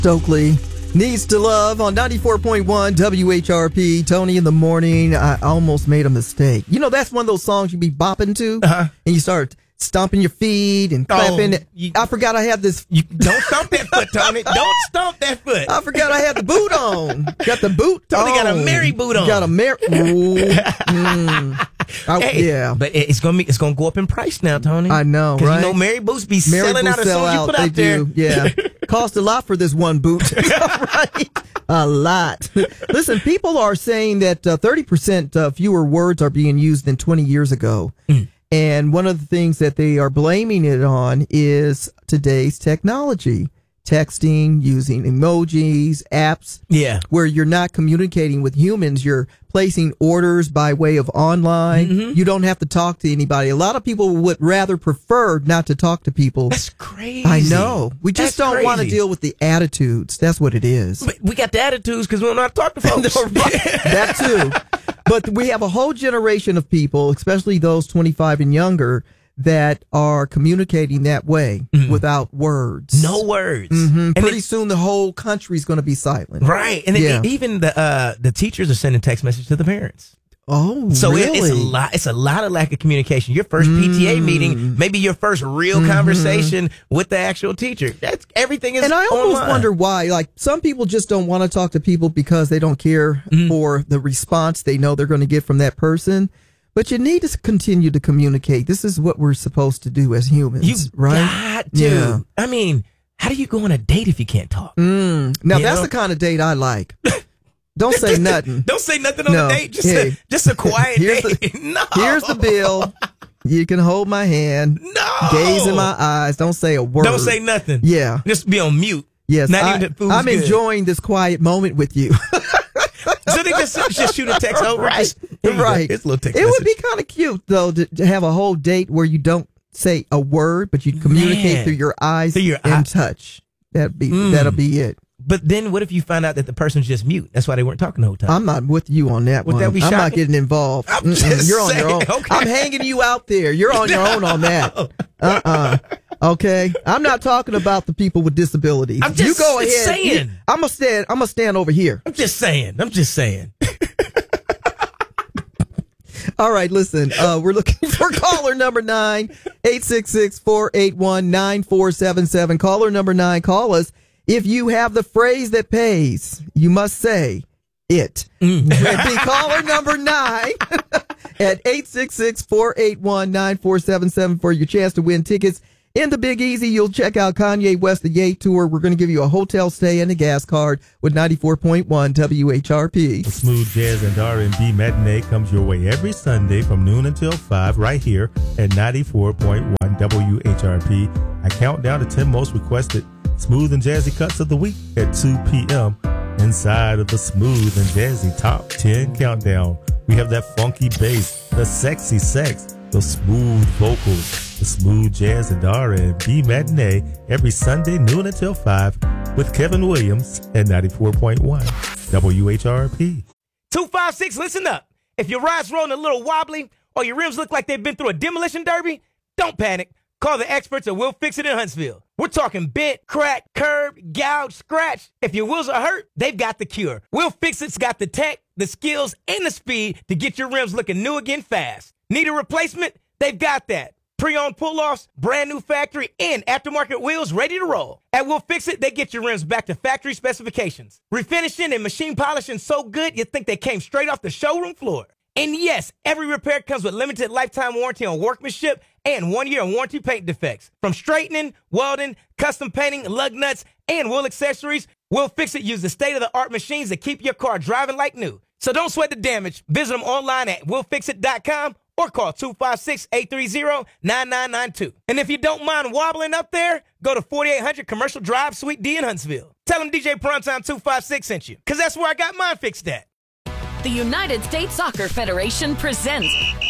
Stokely needs to love on 94.1 WHRP. Tony in the morning. I almost made a mistake. You know, that's one of those songs you be bopping to, and you start stomping your feet and clapping. I forgot I had this. Don't stomp that foot, Tony. Don't stomp that foot. I forgot I had the boot on. Got the boot Tony on. got a Mary boot on. Got a Mary. Yeah, but it's gonna go up in price now, Tony. I know, right? You know, Mary boots be selling out as soon as you put out there. Yeah, cost a lot for this one boot. Right, a lot. Listen, people are saying that 30% fewer words are being used than 20 years ago. And one of the things that they are blaming it on is today's technology. Texting, using emojis, apps. Yeah. Where you're not communicating with humans. You're placing orders by way of online. Mm-hmm. You don't have to talk to anybody. A lot of people would rather prefer not to talk to people. That's crazy. I know. We just don't want to deal with the attitudes. That's what it is. But we got the attitudes because we don't know how to talk to folks. That too. But we have a whole generation of people, especially those 25 and younger, that are communicating that way without words. No words. Mm-hmm. Pretty soon the whole country's going to be silent. Right. And then even the teachers are sending text messages to the parents. Oh, so really? It's a lot of lack of communication. Your first PTA meeting, maybe your first real conversation with the actual teacher. That's everything is. And I almost online. wonder why. Like, some people just don't want to talk to people because they don't care for the response they know they're going to get from that person. But you need to continue to communicate. This is what we're supposed to do as humans, right? Got to. Yeah. I mean, how do you go on a date if you can't talk? Now, that's the kind of date I like. Don't say nothing. Don't say nothing on the date. Just a quiet date. Here's the bill. You can hold my hand. No. Gaze in my eyes. Don't say a word. Don't say nothing. Yeah. Just be on mute. Yes. I'm good. Enjoying this quiet moment with you. So they just shoot a text over. Right. It's a little text it message. would be kind of cute, though, to have a whole date where you don't say a word, but you communicate through your eyes and touch. That'll be it. But then what if you find out that the person's just mute? That's why they weren't talking the whole time. I'm not with you on that one. That be I'm shocking? not getting involved. You're on your own. Okay. I'm hanging you out there. You're on your own on that. Okay. I'm not talking about the people with disabilities. I'm just you go ahead. saying. I'm gonna stand over here. I'm just saying. All right, listen, we're looking for caller number 9, 866-481-9477. Caller number 9, call us. If you have the phrase that pays, you must say it. Be caller number 9 at 866-481-9477 for your chance to win tickets. In the Big Easy, you'll check out Kanye West, the Ye Tour. We're going to give you a hotel stay and a gas card with 94.1 WHRP. The Smooth Jazz and R&B Matinee comes your way every Sunday from noon until 5 right here at 94.1 WHRP. I count down the 10 most requested smooth and jazzy cuts of the week at 2 p.m. inside of the Smooth and Jazzy Top 10 Countdown. We have that funky bass, the sexy sex, the smooth vocals, the Smooth Jazz and R&B Matinee every Sunday noon until 5 with Kevin Williams at 94.1 WHRP. 256, listen up. If your ride's rolling a little wobbly or your rims look like they've been through a demolition derby, don't panic. Call the experts at Will Fix It in Huntsville. We're talking bent, crack, curb, gouge, scratch. If your wheels are hurt, they've got the cure. Will Fix It's got the tech, the skills, and the speed to get your rims looking new again fast. Need a replacement? They've got that. Pre-owned pull-offs, brand new factory, and aftermarket wheels ready to roll. At Will Fix It, they get your rims back to factory specifications. Refinishing and machine polishing so good you'd think they came straight off the showroom floor. And yes, every repair comes with limited lifetime warranty on workmanship and 1 year warranty paint defects. From straightening, welding, custom painting, lug nuts, and wheel accessories, Will Fix It use the state-of-the-art machines that keep your car driving like new. So don't sweat the damage. Visit them online at willfixit.com or call 256-830-9992. And if you don't mind wobbling up there, go to 4800 Commercial Drive, Suite D in Huntsville. Tell them DJ Primetime 256 sent you, because that's where I got mine fixed at. The United States Soccer Federation presents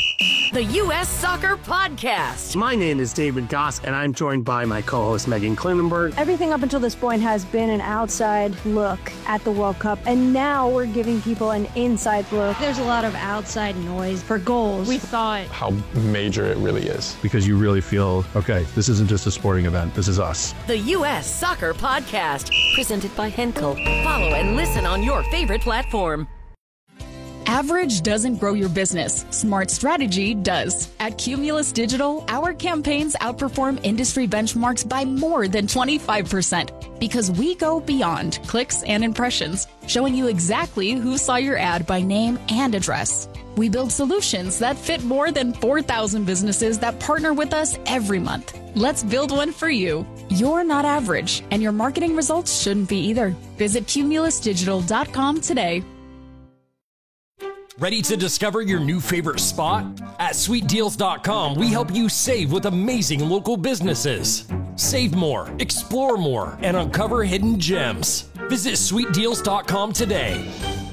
the U.S. Soccer Podcast. My name is David Goss, and I'm joined by my co-host Megan Klinenberg. Everything up until this point has been an outside look at the World Cup, and now we're giving people an inside look. There's a lot of outside noise for goals. We thought how major it really is. Because you really feel, okay, this isn't just a sporting event, this is us. The U.S. Soccer Podcast, presented by Henkel. Follow and listen on your favorite platform. Average doesn't grow your business. Smart strategy does. At Cumulus Digital, our campaigns outperform industry benchmarks by more than 25% because we go beyond clicks and impressions, showing you exactly who saw your ad by name and address. We build solutions that fit more than 4,000 businesses that partner with us every month. Let's build one for you. You're not average, and your marketing results shouldn't be either. Visit cumulusdigital.com today. Ready to discover your new favorite spot? At sweetdeals.com, we help you save with amazing local businesses. Save more, explore more, and uncover hidden gems. Visit sweetdeals.com today.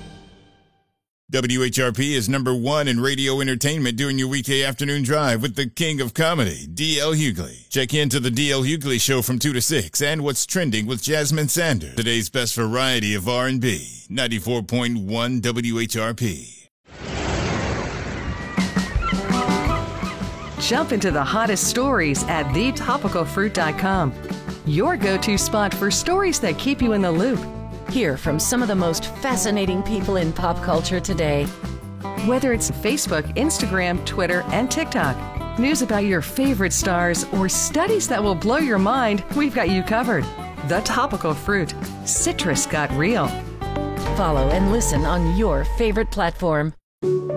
WHRP is #1 in radio entertainment during your weekday afternoon drive with the king of comedy, D.L. Hughley. Check into the D.L. Hughley Show from 2 to 6 and What's Trending with Jasmine Sanders. Today's best variety of R&B, 94.1 WHRP. Jump into the hottest stories at thetopicalfruit.com. Your go-to spot for stories that keep you in the loop. Hear from some of the most fascinating people in pop culture today. Whether it's Facebook, Instagram, Twitter, and TikTok, news about your favorite stars, or studies that will blow your mind, we've got you covered. The Topical Fruit. Citrus got real. Follow and listen on your favorite platform.